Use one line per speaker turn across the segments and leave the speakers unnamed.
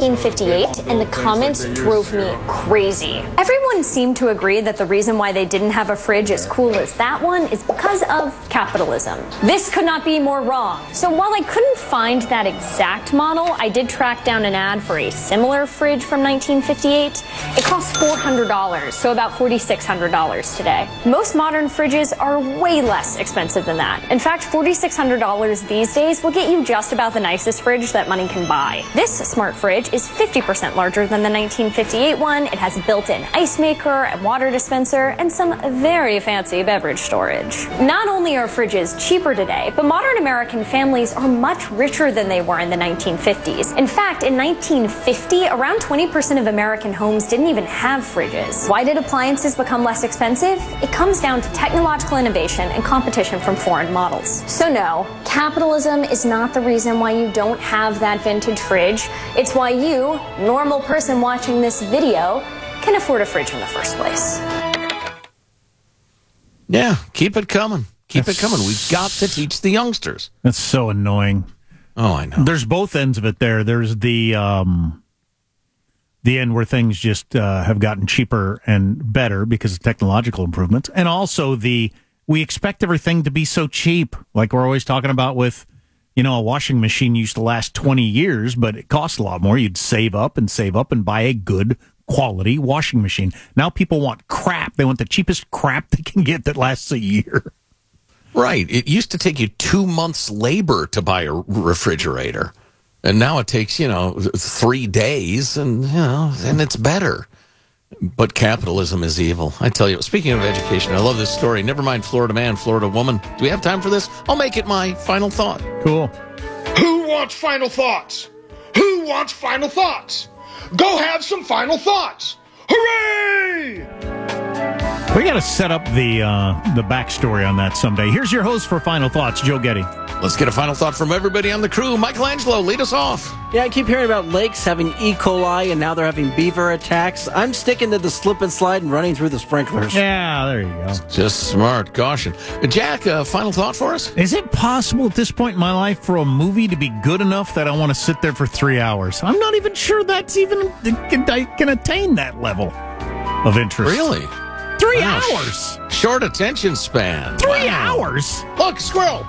1958, and the comments drove me crazy. Everyone seemed to agree that the reason why they didn't have a fridge as cool as that one is because of capitalism. This could not be more wrong. So while I couldn't find that exact model, I did track down an ad for a similar fridge from 1958. It cost $400, so about $4,600 today. Most modern fridges are way less expensive than that. In fact, $4,600 these days will get you just about the nicest fridge that money can buy. This smart fridge is 50% larger than the 1958 one. It has a built-in ice maker, a water dispenser, and some very fancy beverage storage. Not only are fridges cheaper today, but modern American families are much richer than they were in the 1950s. In fact, in 1950, around 20% of American homes didn't even have fridges. Why did appliances become less expensive? It comes down to technological innovation and competition from foreign models. So no, capitalism is not the reason why you don't have that vintage fridge. It's why you, normal person watching this video, can afford a fridge in the first place.
Yeah, keep it coming. Keep it coming. We've got to teach the youngsters.
That's so annoying.
Oh, I know.
There's both ends of it there. There's the end where things just have gotten cheaper and better because of technological improvements. And also we expect everything to be so cheap. Like we're always talking about with, a washing machine used to last 20 years, but it costs a lot more. You'd save up and buy a good quality washing machine. Now people want crap. They want the cheapest crap they can get that lasts a year.
Right. It used to take you 2 months' labor to buy a refrigerator. And now it takes, 3 days and it's better. But capitalism is evil. I tell you, speaking of education, I love this story. Never mind Florida man, Florida woman. Do we have time for this? I'll make it my final thought.
Cool.
Who wants final thoughts? Who wants final thoughts? Go have some final thoughts. Hooray!
We got to set up the backstory on that someday. Here's your host for Final Thoughts, Joe Getty.
Let's get a final thought from everybody on the crew. Michelangelo, lead us off.
Yeah, I keep hearing about lakes having E. coli, and now they're having beaver attacks. I'm sticking to the slip and slide and running through the sprinklers.
Yeah, there you go.
Just smart caution. Jack, final thought for us?
Is it possible at this point in my life for a movie to be good enough that I want to sit there for 3 hours? I'm not even sure that's even can attain that level of interest.
Really?
3 hours.
Short attention span.
3 hours.
Look, squirrel.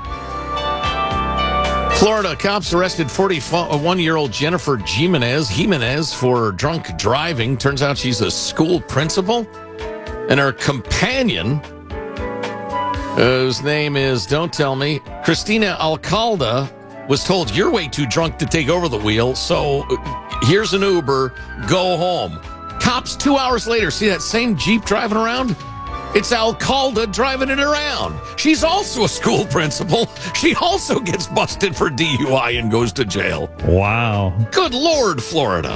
Florida cops arrested 41-year-old Jennifer Jimenez for drunk driving. Turns out she's a school principal. And her companion, whose name is, don't tell me, Christina Alcalde, was told, you're way too drunk to take over the wheel, so here's an Uber, go home. Cops 2 hours later see that same Jeep driving around. It's Alcalde driving it around. She's also a school principal. She also gets busted for DUI and goes to jail.
Wow.
Good Lord, Florida.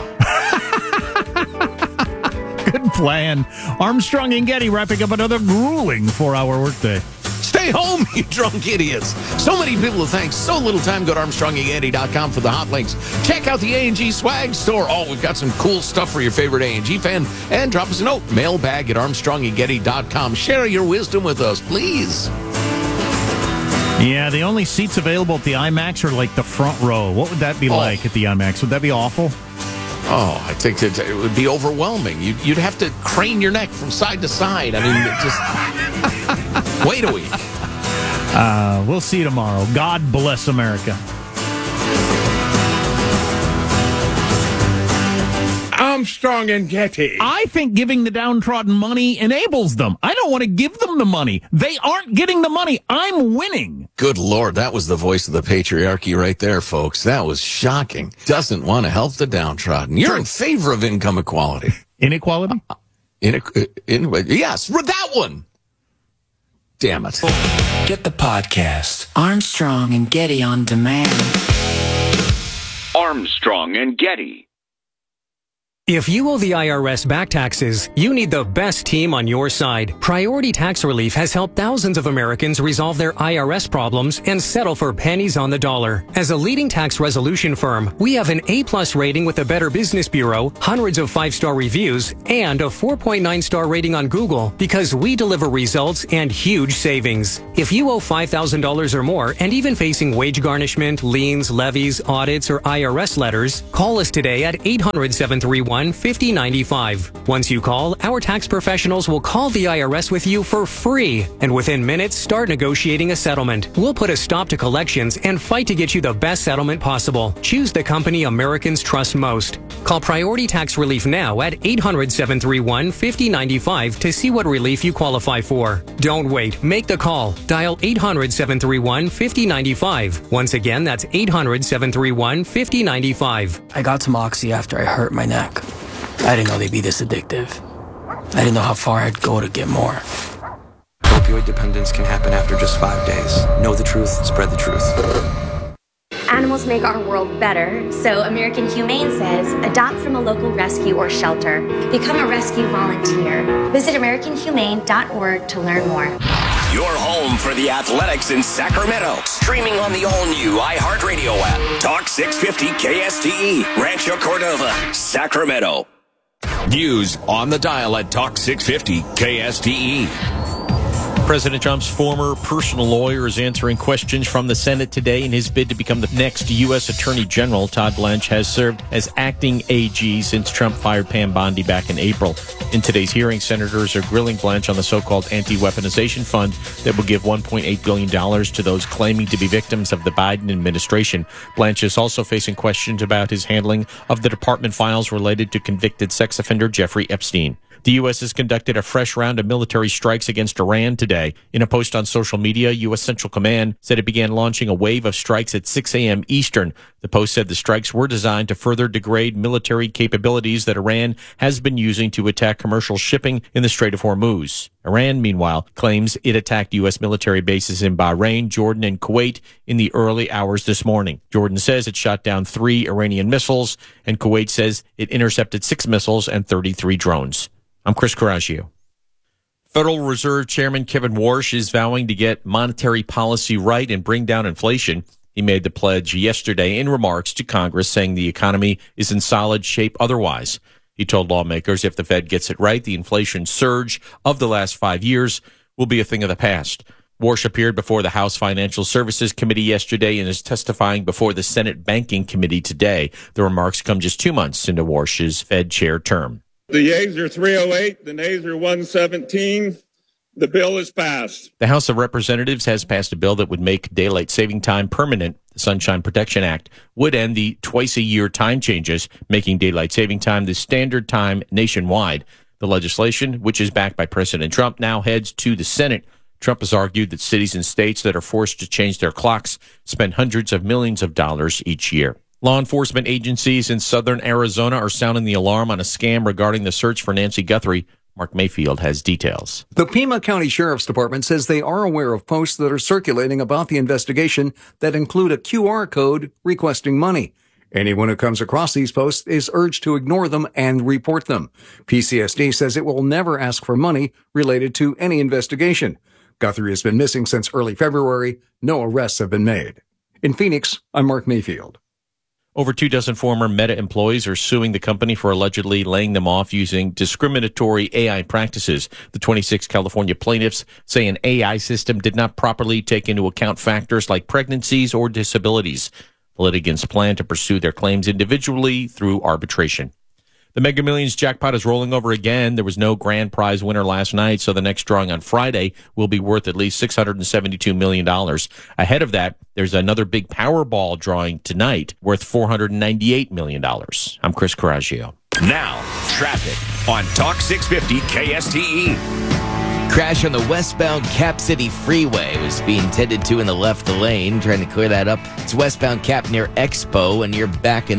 Good plan. Armstrong and Getty wrapping up another grueling 4-hour workday.
Stay home, you drunk idiots. So many people to thank, so little time. Go to ArmstrongandGetty.com for the hot links. Check out the A&G swag store. Oh, we've got some cool stuff for your favorite A&G fan. And drop us a note, mailbag at ArmstrongandGetty.com. Share your wisdom with us, please.
Yeah, the only seats available at the IMAX are like the front row. What would that be like at the IMAX? Would that be awful?
Oh, I think it would be overwhelming. You'd have to crane your neck from side to side. I mean, just wait a week.
We'll see you tomorrow. God bless America.
Armstrong and Getty.
I think giving the downtrodden money enables them. I don't want to give them the money. They aren't getting the money. I'm winning.
Good Lord, that was the voice of the patriarchy right there, folks. That was shocking. Doesn't want to help the downtrodden. You're in favor of income equality.
Inequality?
Yes, that one. Damn it.
Get the podcast. Armstrong and Getty on demand.
Armstrong and Getty. If you owe the IRS back taxes, you need the best team on your side. Priority Tax Relief has helped thousands of Americans resolve their IRS problems and settle for pennies on the dollar. As a leading tax resolution firm, we have an A+ rating with the Better Business Bureau, hundreds of 5-star reviews, and a 4.9-star rating on Google because we deliver results and huge savings. If you owe $5,000 or more and even facing wage garnishment, liens, levies, audits, or IRS letters, call us today at 800-731-5095. Once you call, our tax professionals will call the IRS with you for free, and within minutes start negotiating a settlement. We'll put a stop to collections and fight to get you the best settlement possible. Choose the company Americans trust most. Call Priority Tax Relief now at 800-731-5095 to see what relief you qualify for. Don't wait. Make the call. Dial 800-731-5095. Once again, that's 800-731-5095.
I got some Oxy after I hurt my neck. I didn't know they'd be this addictive. I didn't know how far I'd go to get more.
Opioid dependence can happen after just 5 days. Know the truth, spread the truth.
Animals make our world better, so American Humane says adopt from a local rescue or shelter. Become a rescue volunteer. Visit AmericanHumane.org to learn more.
Your home for the Athletics in Sacramento. Streaming on the all-new iHeartRadio app. Talk 650 KSTE. Rancho Cordova, Sacramento. News on the dial at Talk 650 KSTE.
President Trump's former personal lawyer is answering questions from the Senate today in his bid to become the next U.S. Attorney General. Todd Blanche has served as acting AG since Trump fired Pam Bondi back in April. In today's hearing, senators are grilling Blanche on the so-called anti-weaponization fund that will give $1.8 billion to those claiming to be victims of the Biden administration. Blanche is also facing questions about his handling of the department files related to convicted sex offender Jeffrey Epstein. The U.S. has conducted a fresh round of military strikes against Iran today. In a post on social media, U.S. Central Command said it began launching a wave of strikes at 6 a.m. Eastern. The post said the strikes were designed to further degrade military capabilities that Iran has been using to attack commercial shipping in the Strait of Hormuz. Iran, meanwhile, claims it attacked U.S. military bases in Bahrain, Jordan, and Kuwait in the early hours this morning. Jordan says it shot down 3 Iranian missiles, and Kuwait says it intercepted 6 missiles and 33 drones. I'm Chris Coraggio. Federal Reserve Chairman Kevin Warsh is vowing to get monetary policy right and bring down inflation. He made the pledge yesterday in remarks to Congress, saying the economy is in solid shape otherwise. He told lawmakers if the Fed gets it right, the inflation surge of the last 5 years will be a thing of the past. Warsh appeared before the House Financial Services Committee yesterday and is testifying before the Senate Banking Committee today. The remarks come just 2 months into Warsh's Fed chair term.
The yeas are 308, the nays are 117. The bill is passed.
The House of Representatives has passed a bill that would make daylight saving time permanent. The Sunshine Protection Act would end the twice-a-year time changes, making daylight saving time the standard time nationwide. The legislation, which is backed by President Trump, now heads to the Senate. Trump has argued that cities and states that are forced to change their clocks spend hundreds of millions of dollars each year. Law enforcement agencies in southern Arizona are sounding the alarm on a scam regarding the search for Nancy Guthrie. Mark Mayfield has details.
The Pima County Sheriff's Department says they are aware of posts that are circulating about the investigation that include a QR code requesting money. Anyone who comes across these posts is urged to ignore them and report them. PCSD says it will never ask for money related to any investigation. Guthrie has been missing since early February. No arrests have been made. In Phoenix, I'm Mark Mayfield.
Over 24 former Meta employees are suing the company for allegedly laying them off using discriminatory AI practices. The 26 California plaintiffs say an AI system did not properly take into account factors like pregnancies or disabilities. The litigants plan to pursue their claims individually through arbitration. The Mega Millions jackpot is rolling over again. There was no grand prize winner last night, so the next drawing on Friday will be worth at least $672 million. Ahead of that, there's another big Powerball drawing tonight worth $498 million. I'm Chris Coraggio.
Now, traffic on Talk 650 KSTE.
Crash on the westbound Cap City Freeway was being tended to in the left lane. Trying to clear that up. It's westbound Cap near Expo, and you're backing up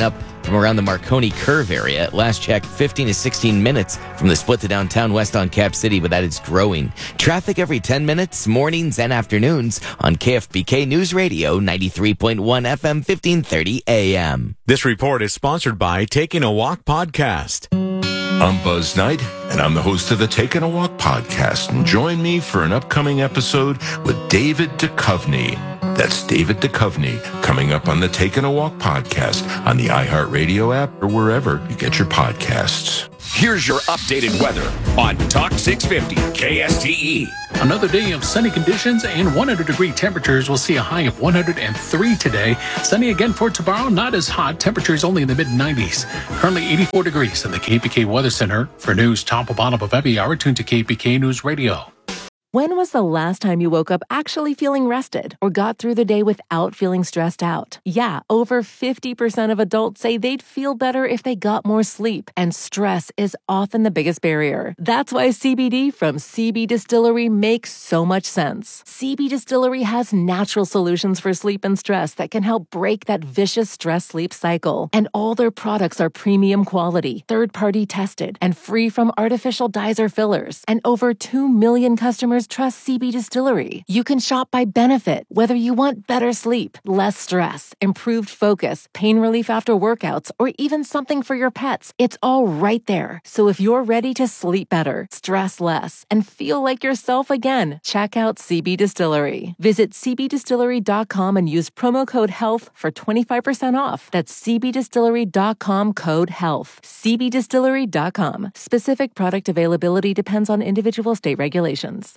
from around the Marconi Curve area. At last check, 15 to 16 minutes from the split to downtown west on Cap City, but that is growing. Traffic every 10 minutes, mornings and afternoons on KFBK News Radio, 93.1 FM, 1530 AM.
This report is sponsored by Taking a Walk Podcast.
I'm Buzz Knight, and I'm the host of the Taking a Walk podcast. And join me for an upcoming episode with David Duchovny. That's David Duchovny coming up on the Taking a Walk podcast on the iHeartRadio app or wherever you get your podcasts.
Here's your updated weather on Talk 650 KSTE.
Another day of sunny conditions and 100-degree temperatures. We'll see a high of 103 today. Sunny again for tomorrow. Not as hot. Temperatures only in the mid-90s. Currently 84 degrees in the KPK Weather Center. For news top and bottom of every hour, tune to KPK News Radio.
When was the last time you woke up actually feeling rested or got through the day without feeling stressed out? Yeah, over 50% of adults say they'd feel better if they got more sleep, and stress is often the biggest barrier. That's why CBD from CB Distillery makes so much sense. CB Distillery has natural solutions for sleep and stress that can help break that vicious stress-sleep cycle. And all their products are premium quality, third-party tested, and free from artificial dyes or fillers. And over 2 million customers trust CB Distillery. You can shop by benefit, whether you want better sleep, less stress, improved focus, pain relief after workouts, or even something for your pets. It's all right there. So if you're ready to sleep better, stress less, and feel like yourself again, check out CB Distillery. Visit cbdistillery.com and use promo code HEALTH for 25% off. That's cbdistillery.com code HEALTH. cbdistillery.com. Specific product availability depends on individual state regulations.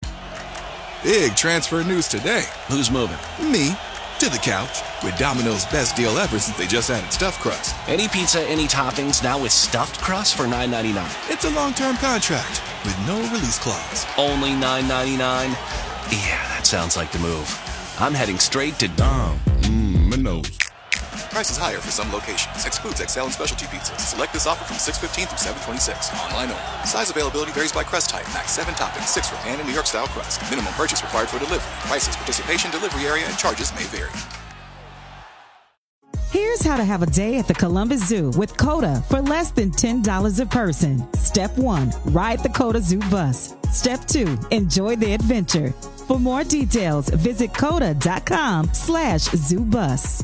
Big transfer news today. Who's moving? Me. To the couch. With Domino's best deal ever since they just added stuffed crust.
Any pizza, any toppings, now with stuffed crust for $9.99.
It's a long-term contract with no release clause.
Only $9.99? Yeah, that sounds like the move. I'm heading straight to
Domino's. Prices higher for some locations. Excludes XL and specialty pizzas. Select this offer from 6/15 through 7/26. Online only. Size availability varies by crust type. Max 7 toppings, 6 for pan and New York style crust. Minimum purchase required for delivery. Prices, participation, delivery area, and charges may vary.
Here's how to have a day at the Columbus Zoo with COTA for less than $10 a person. Step 1, ride the COTA Zoo bus. Step 2, enjoy the adventure. For more details, visit COTA.com/zoobus.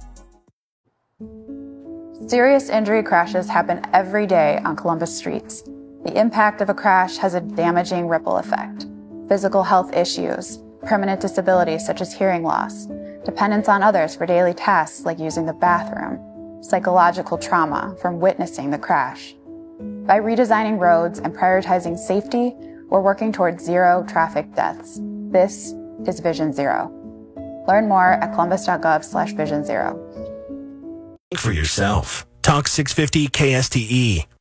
Serious injury crashes happen every day on Columbus streets. The impact of a crash has a damaging ripple effect. Physical health issues, permanent disabilities such as hearing loss, dependence on others for daily tasks like using the bathroom, psychological trauma from witnessing the crash. By redesigning roads and prioritizing safety, we're working towards zero traffic deaths. This is Vision Zero. Learn more at columbus.gov/vision0.
For yourself. Talk 650 KSTE.